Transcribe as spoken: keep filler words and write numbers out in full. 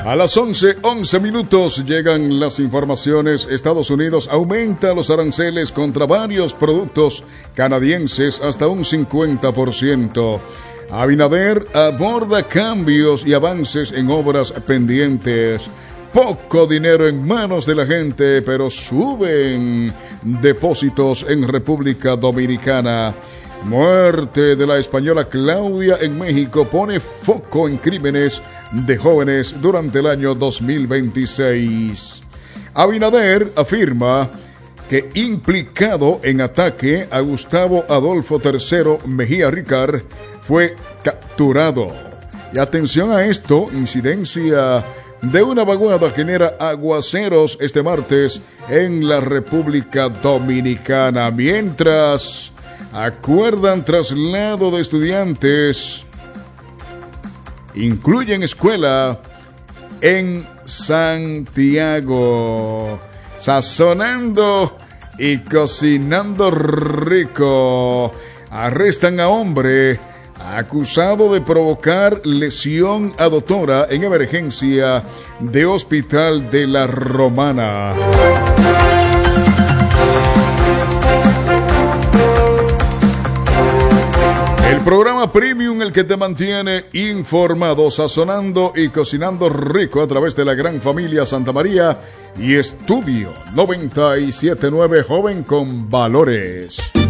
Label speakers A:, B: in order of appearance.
A: A las once, once minutos llegan las informaciones. Estados Unidos aumenta los aranceles contra varios productos canadienses hasta un cincuenta por ciento. Abinader aborda cambios y avances en obras pendientes. Poco dinero en manos de la gente, pero suben depósitos en República Dominicana. Muerte de la española Claudia en México pone foco en crímenes de jóvenes durante el año dos mil veintiséis. Abinader afirma que implicado en ataque a Gustavo Adolfo tercero Mejía Ricard fue capturado. Y atención a esto, incidencia de una vaguada genera aguaceros este martes en la República Dominicana. Mientras acuerdan traslado de estudiantes, incluyen escuela en Santiago. Sazonando y cocinando rico. Arrestan a hombre acusado de provocar lesión a doctora en emergencia de Hospital de la Romana. El programa Premium, el que te mantiene informado, sazonando y cocinando rico a través de la gran familia Santa María y Estudio noventa y siete punto nueve Joven con Valores.